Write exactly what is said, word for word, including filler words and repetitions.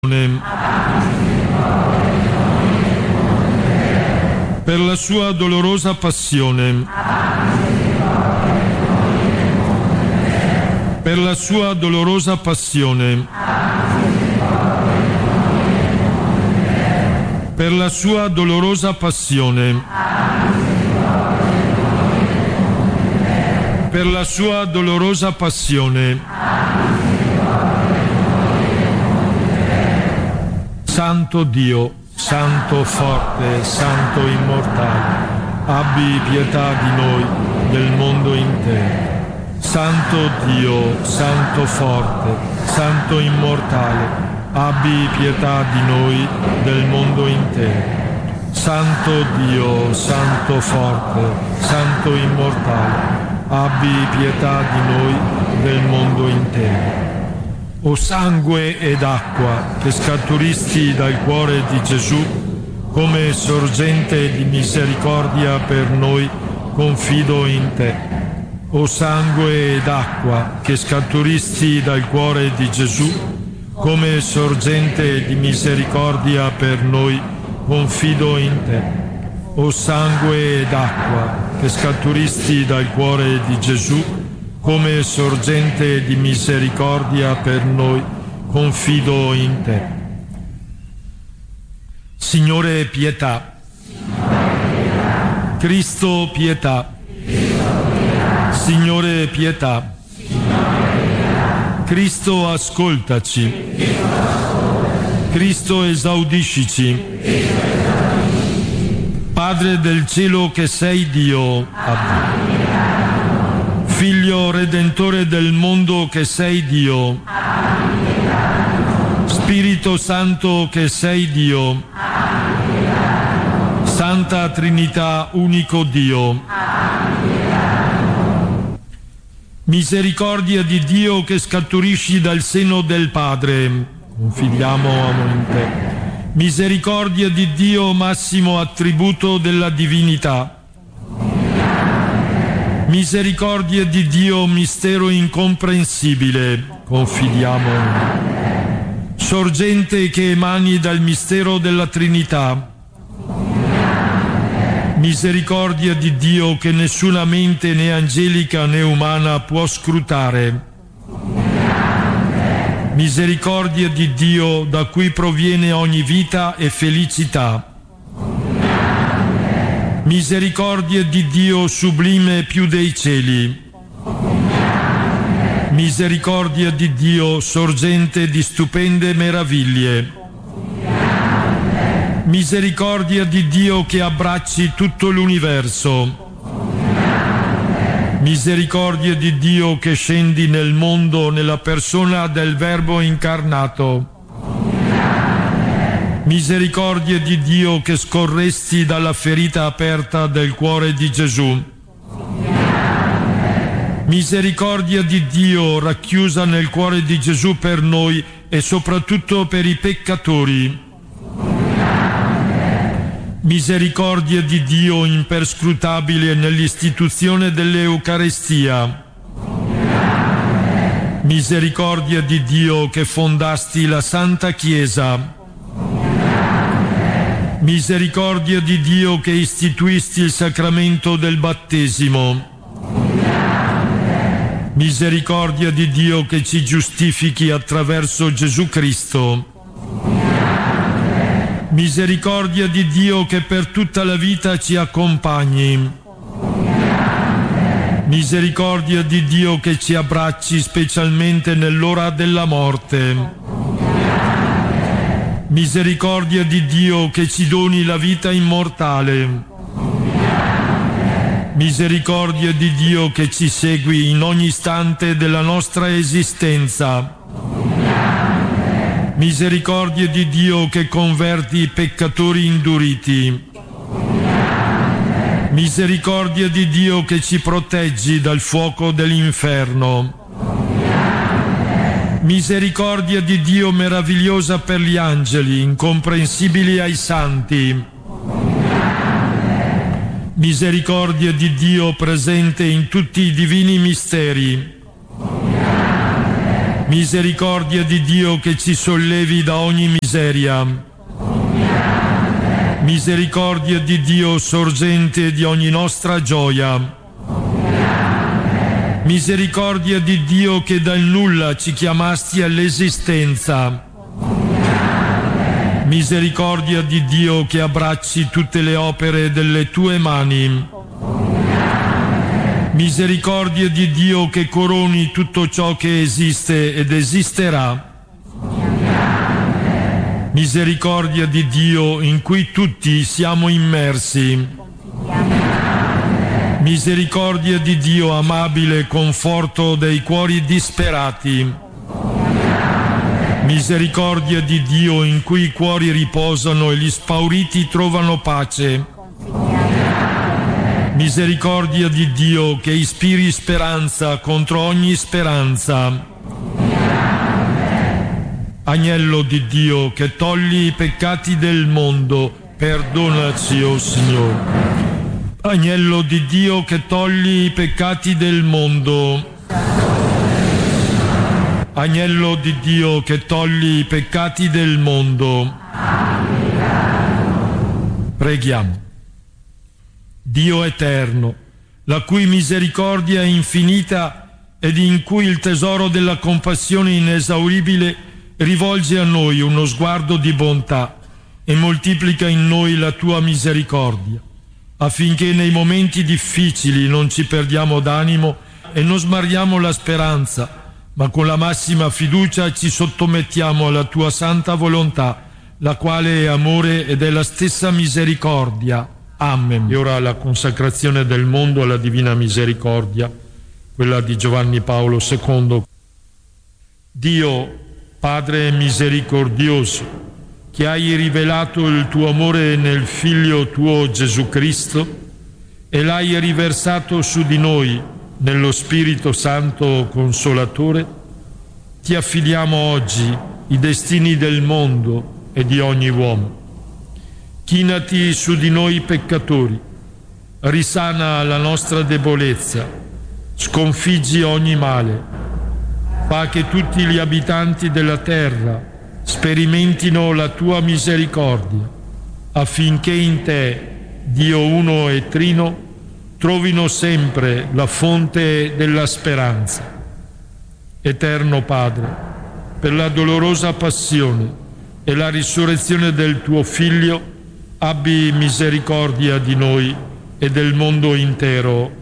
Per la sua dolorosa passione, per la sua dolorosa passione, per la sua dolorosa passione, per la sua dolorosa passione. Santo Dio, Santo forte, Santo immortale, abbi pietà di noi, del mondo intero. Santo Dio, Santo forte, Santo immortale, abbi pietà di noi, del mondo intero. Santo Dio, Santo forte, Santo immortale, abbi pietà di noi, del mondo intero. O sangue ed acqua che scaturisti dal cuore di Gesù, come sorgente di misericordia per noi, confido in te. O sangue ed acqua che scaturisti dal cuore di Gesù, come sorgente di misericordia per noi, confido in te. O sangue ed acqua che scaturisti dal cuore di Gesù, come sorgente di misericordia per noi, confido in te. Signore, pietà. Cristo, pietà. Signore, pietà. Cristo, ascoltaci. Cristo, esaudiscici. Padre del cielo che sei Dio, abbi. Figlio redentore del mondo che sei Dio, Spirito Santo che sei Dio, Santa Trinità, unico Dio, misericordia di Dio che scaturisci dal seno del Padre, confidiamo in te. Misericordia di Dio, massimo attributo della divinità. Misericordia di Dio, mistero incomprensibile, confidiamo. Sorgente che emani dal mistero della Trinità. Misericordia di Dio che nessuna mente né angelica né umana può scrutare. Misericordia di Dio da cui proviene ogni vita e felicità. Misericordia di Dio sublime più dei cieli. Misericordia di Dio sorgente di stupende meraviglie. Misericordia di Dio che abbracci tutto l'universo. Misericordia di Dio che scendi nel mondo nella persona del Verbo incarnato. Misericordia di Dio che scorresti dalla ferita aperta del cuore di Gesù. Misericordia di Dio racchiusa nel cuore di Gesù per noi e soprattutto per i peccatori. Misericordia di Dio imperscrutabile nell'istituzione dell'Eucarestia. Misericordia di Dio che fondasti la Santa Chiesa. Misericordia di Dio che istituisti il sacramento del battesimo. Misericordia di Dio che ci giustifichi attraverso Gesù Cristo. Misericordia di Dio che per tutta la vita ci accompagni. Misericordia di Dio che ci abbracci specialmente nell'ora della morte. Misericordia di Dio che ci doni la vita immortale. Misericordia di Dio che ci segui in ogni istante della nostra esistenza. Misericordia di Dio che converti i peccatori induriti. Misericordia di Dio che ci proteggi dal fuoco dell'inferno. Misericordia di Dio meravigliosa per gli angeli, incomprensibili ai santi. Misericordia di Dio presente in tutti i divini misteri. Misericordia di Dio che ci sollevi da ogni miseria. Misericordia di Dio sorgente di ogni nostra gioia. Misericordia di Dio che dal nulla ci chiamasti all'esistenza. Misericordia di Dio che abbracci tutte le opere delle tue mani. Misericordia di Dio che coroni tutto ciò che esiste ed esisterà. Misericordia di Dio in cui tutti siamo immersi. Misericordia di Dio amabile conforto dei cuori disperati. Misericordia di Dio in cui i cuori riposano e gli spauriti trovano pace. Misericordia di Dio che ispiri speranza contro ogni speranza. Agnello di Dio che togli i peccati del mondo, perdonaci, o Signore. Agnello di Dio che togli i peccati del mondo. Agnello di Dio che togli i peccati del mondo. Preghiamo. Dio eterno, la cui misericordia è infinita ed in cui il tesoro della compassione inesauribile rivolge a noi uno sguardo di bontà e moltiplica in noi la tua misericordia, affinché nei momenti difficili non ci perdiamo d'animo e non smarriamo la speranza, ma con la massima fiducia ci sottomettiamo alla tua santa volontà, la quale è amore ed è la stessa misericordia. Amen. E ora la consacrazione del mondo alla divina misericordia, quella di Giovanni Paolo secondo. Dio, Padre misericordioso, che hai rivelato il tuo amore nel Figlio tuo Gesù Cristo e l'hai riversato su di noi nello Spirito Santo Consolatore, ti affidiamo oggi i destini del mondo e di ogni uomo. Chinati su di noi peccatori, risana la nostra debolezza, sconfiggi ogni male, fa che tutti gli abitanti della terra sperimentino la tua misericordia, affinché in te, Dio uno e trino, trovino sempre la fonte della speranza. Eterno Padre, per la dolorosa passione e la risurrezione del tuo Figlio, abbi misericordia di noi e del mondo intero.